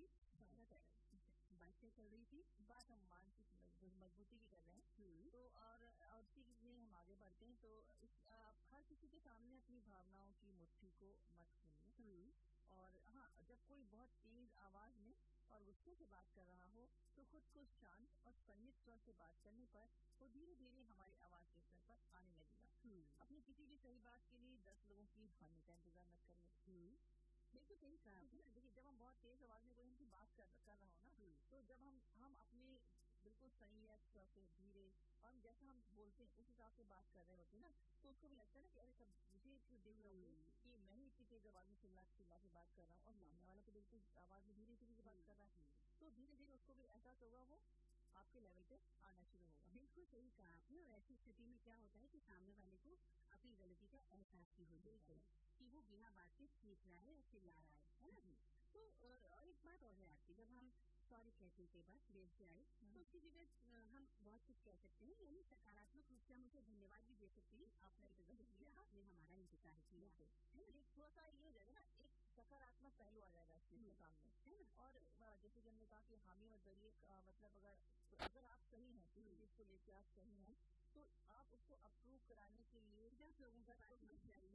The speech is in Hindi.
बात क्या चल रही थी? बात हम मानसिक मजबूती की कर रहे हैं। तो और इसी में हम आगे बढ़ते हैं। तो हर किसी के सामने अपनी भावनाओं की मुट्ठी को मत खोलिए। और हाँ, जब कोई बहुत तेज आवाज में और गुस्से से बात कर रहा हो तो खुद को शांत और संयमित स्वर से बात करने पर वो धीरे धीरे हमारी आवाज के स्तर पर आने लगेगा। अपनी किसी भी सही बात के लिए 10 लोगों की हामी का इंतजार मत करिए। बिल्कुल सही कहा। देखिए, जब हम बहुत तेज आवाज में कोई हमसे बात कर रहा हो ना, तो जब हम अपने बिल्कुल संयत स्वर से धीरे और जैसा हम बोलते हैं उस हिसाब से बात कर रहे होते हैं ना, तो उसको भी लगता है ना कि अरे सब मुझे देख रहा हूँ कि मैं ही इतनी तेज आवाज में चिल्ला के बात कर रहा हूँ और सामने वाला तो बिल्कुल आवाज में धीरे धीरे से बात कर रहा है। तो धीरे धीरे उसको भी एहसास होगा, वो आपके लेवल पे आना शुरू होगा। बिल्कुल सही कहा आपने। और ऐसी स्थिति में क्या होता है कि सामने वाले को अपनी गलती का एहसास भी हो जाता है कि वो बिना बात के सीख रहा है और चिल्ला रहा है ना। तो और एक बात और है आपकी, जब हम सॉरी कहने के बाद देर से आए तो उसकी जगह हम बहुत कुछ कह सकते हैं, यानी सकारात्मक रूप से हम उसे धन्यवाद भी दे सकते हैं। आपने इंतजार किया, आपने हमारा इंतजार किया है ना। एक थोड़ा सा ये हो जाएगा ना, एक सकारात्मक पहलू आ जाएगा इसके सामने, है ना। और जैसे कि हमने कहा कि हामी और जरिए मतलब अगर आप सही हैं किसी चीज को लेकर आप सही हैं तो आप उसको अप्रूव कराने के लिए 10 लोगों का बात मत चाहिए।